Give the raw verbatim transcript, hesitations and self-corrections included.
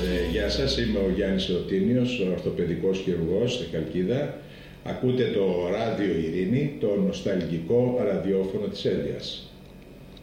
Ε, γεια σας, είμαι ο Γιάννης Ρωτίνιος, ορθοπαιδικός χειρουργός στη Χαλκίδα. Ακούτε το Ράδιο Ειρήνη, το νοσταλγικό ραδιόφωνο της Έλιας.